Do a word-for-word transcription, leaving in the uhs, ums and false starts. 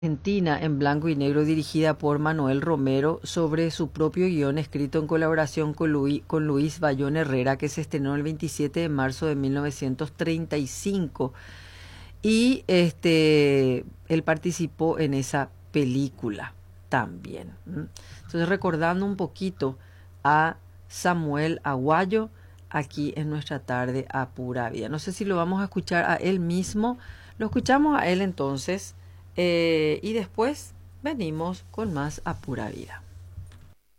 Argentina en blanco y negro dirigida por Manuel Romero sobre su propio guión escrito en colaboración con Luis, con Luis Bayón Herrera, que se estrenó el veintisiete de marzo de mil novecientos treinta y cinco y este él participó en esa película también. ¿m? Entonces, recordando un poquito a Samuel Aguayo aquí en nuestra tarde a pura vida. No sé si lo vamos a escuchar a él mismo. Lo escuchamos a él entonces, eh, y después venimos con más a pura vida.